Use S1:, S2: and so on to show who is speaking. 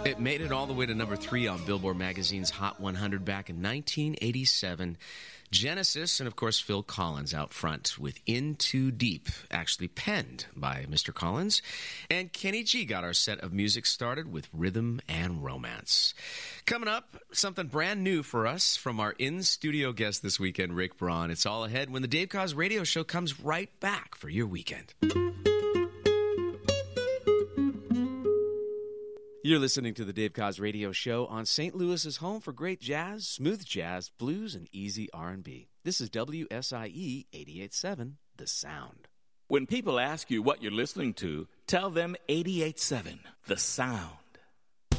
S1: It made it all the way to number 3 on Billboard Magazine's Hot 100 back in 1987. Genesis and, of course, Phil Collins out front with In Too Deep, actually penned by Mr. Collins. And Kenny G got our set of music started with Rhythm and Romance. Coming up, something brand new for us from our in-studio guest this weekend, Rick Braun. It's all ahead when the Dave Koz Radio Show comes right back for your weekend. You're listening to the Dave Koz Radio Show on St. Louis's home for great jazz, smooth jazz, blues, and easy R&B. This is WSIE 88.7, The Sound.
S2: When people ask you what you're listening to, tell them 88.7, The Sound.